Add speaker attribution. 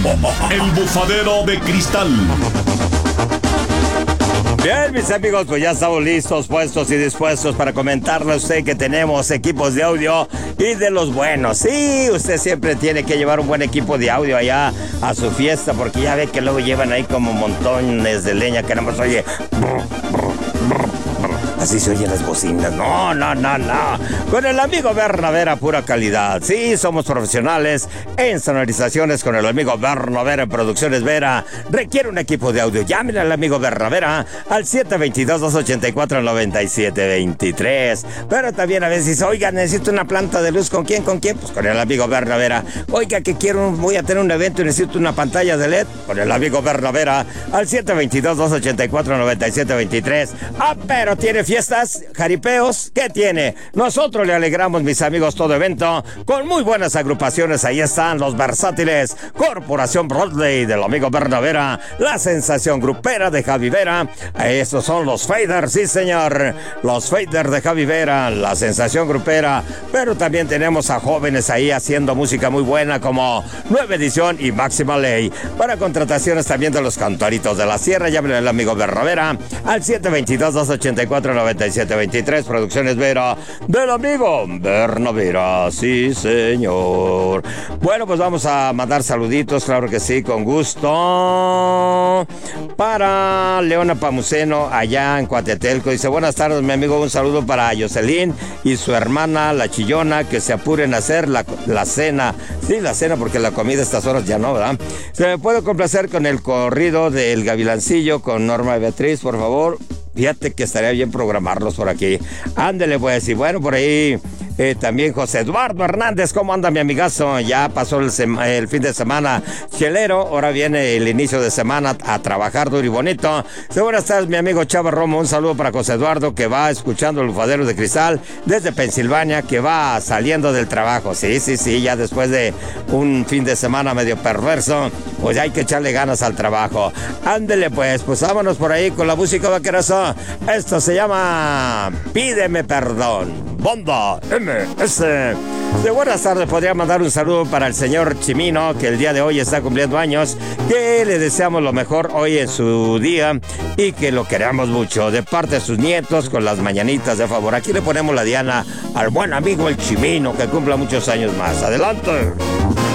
Speaker 1: El Bufadero de Cristal.
Speaker 2: Bien, mis amigos, pues ya estamos listos, puestos y dispuestos para comentarle a usted que tenemos equipos de audio y de los buenos. Sí, usted siempre tiene que llevar un buen equipo de audio allá a su fiesta, porque ya ve que luego llevan ahí como montones de leña que nada más oye. Así se oyen las bocinas. No. Con el amigo Bernavera, pura calidad. Sí, somos profesionales en sonorizaciones con el amigo Bernavera en Producciones Vera. Requiere un equipo de audio. Llámenle al amigo Bernavera al 722-284-9723. Pero también a veces, oiga, necesito una planta de luz. ¿Con quién? Pues con el amigo Bernavera. Oiga, que voy a tener un evento y necesito una pantalla de LED. Con el amigo Bernavera al 722-284-9723. Pero tiene fiestas, jaripeos, ¿qué tiene? Nosotros le alegramos, mis amigos, todo evento con muy buenas agrupaciones. Ahí están los versátiles Corporación Broadway del amigo Bernavera, la sensación grupera de Javi Vera. Estos son los Faders, sí señor, los Faders de Javi Vera, la sensación grupera. Pero también tenemos a jóvenes ahí haciendo música muy buena como Nueva Edición y Máxima Ley. Para contrataciones también de los Cantaritos de la Sierra, llámenle al amigo Bernavera al 722-284-9723, Producciones Vera, del amigo Bernavera, sí señor. Bueno, pues vamos a mandar saluditos, claro que sí, con gusto. Para Leona Pamuceno, allá en Coatetelco, dice: buenas tardes, mi amigo, un saludo para Jocelyn y su hermana, la Chillona, que se apuren a hacer la cena. Sí, la cena, porque la comida a estas horas ya no, ¿verdad? ¿Se me puede complacer con el corrido del Gavilancillo con Norma Beatriz, por favor? Fíjate que estaría bien programarlos por aquí. Ándele pues, y bueno, por ahí también José Eduardo Hernández. ¿Cómo anda, mi amigazo? Ya pasó el fin de semana chelero, ahora viene el inicio de semana a trabajar duro y bonito. Buenas tardes, mi amigo Chava Romo, un saludo para José Eduardo, que va escuchando el Bufadero de Cristal desde Pensilvania, que va saliendo del trabajo. Sí, ya después de un fin de semana medio perverso, pues hay que echarle ganas al trabajo. Ándele pues vámonos por ahí con la música vaquerazo. Esto se llama Pídeme Perdón, Banda MS. De buenas tardes, podría mandar un saludo para el señor Chimino, que el día de hoy está cumpliendo años, que le deseamos lo mejor hoy en su día y que lo queramos mucho, de parte de sus nietos, con las mañanitas de favor. Aquí le ponemos la diana al buen amigo el Chimino, que cumpla muchos años más. Adelante.